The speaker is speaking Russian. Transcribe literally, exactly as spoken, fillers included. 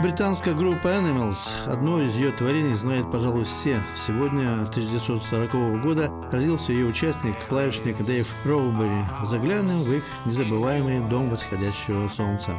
Британская группа Animals, одно из ее творений знают, пожалуй, все. Сегодня, тысяча девятьсот сорокового года, родился ее участник, клавишник Дэйв Роубери. Заглянем в их незабываемый дом восходящего солнца.